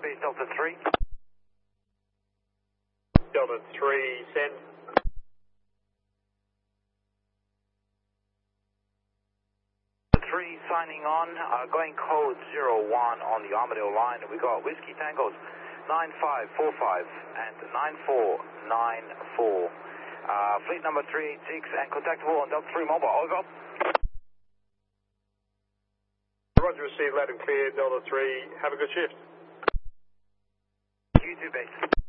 base Delta 3. Delta 3, send. Delta 3 signing on, going code 01 on the Armadale line. We got Whiskey Tangos 9545 and 9494. Fleet number 386 and contactable on Delta 3 mobile. Over. Roger, received loud and clear, Delta 3. Have a good shift. You too, base.